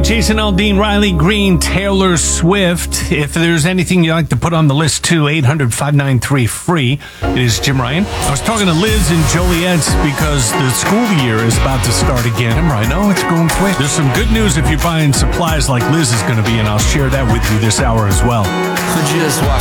Jason Aldean, Riley Green, Taylor Swift. If there's anything you'd like to put on the list too, 800-593-FREE. It is Jim Ryan. I was talking to Liz in Joliet because the school year is about to start again. I know it's going quick. There's some good news if you're buying supplies like Liz is going to be, and I'll share that with you this hour as well. Just watch